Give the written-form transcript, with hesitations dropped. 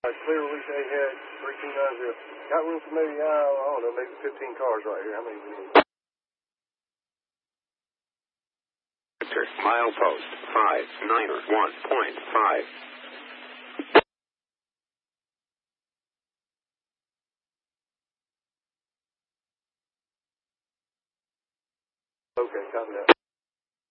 Clear release ahead, 3290. Got room for maybe, I don't know, maybe 15 cars right here. How many we need? Milepost 591.5. Okay, copy that.